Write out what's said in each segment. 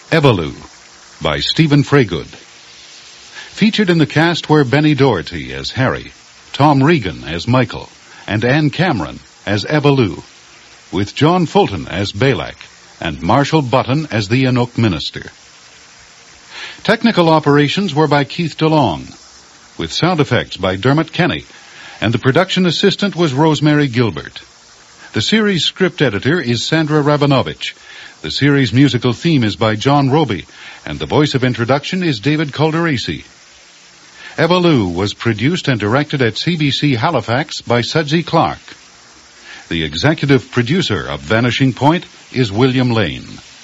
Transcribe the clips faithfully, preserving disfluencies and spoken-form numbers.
Eveloo by Stephen Fraygood. Featured in the cast were Benny Doherty as Harry, Tom Regan as Michael, and Ann Cameron as Eveloo, with John Fulton as Balak and Marshall Button as the Inuk minister. Technical operations were by Keith DeLong, with sound effects by Dermot Kenny, and the production assistant was Rosemary Gilbert. The series script editor is Sandra Rabinovich. The series musical theme is by John Roby, and the voice of introduction is David Calderisi. Eveloo was produced and directed at C B C Halifax by Sudsy Clark. The executive producer of Vanishing Point is William Lane.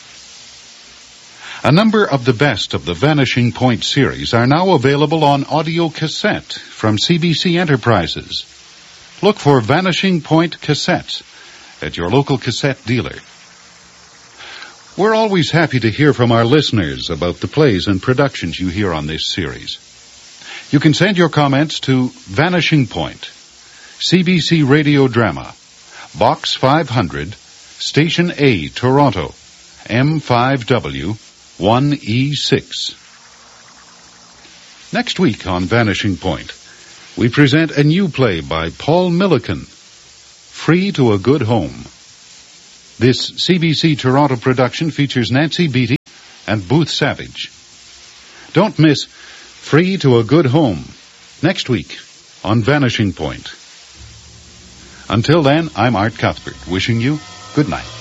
A number of the best of the Vanishing Point series are now available on audio cassette from C B C Enterprises. Look for Vanishing Point cassettes at your local cassette dealer. We're always happy to hear from our listeners about the plays and productions you hear on this series. You can send your comments to Vanishing Point, C B C Radio Drama, Box five hundred, Station A, Toronto, M five W one E six. Next week on Vanishing Point, we present a new play by Paul Milliken, Free to a Good Home. This C B C Toronto production features Nancy Beattie and Booth Savage. Don't miss Free to a Good Home next week on Vanishing Point. Until then, I'm Art Cuthbert, wishing you good night.